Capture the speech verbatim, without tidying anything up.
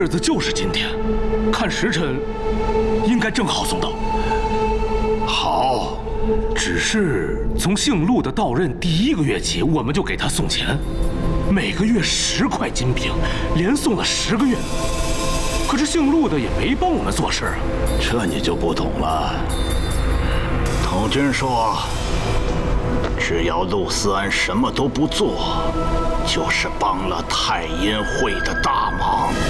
日子就是今天，看时辰，应该正好送到。 好， 只是从姓陆的到任第一个月起，我们就给他送钱，每个月十块金饼，连送了十个月。可是姓陆的也没帮我们做事啊。 这你就不懂了。统军说，只要陆思安什么都不做，就是帮了太阴会的大忙。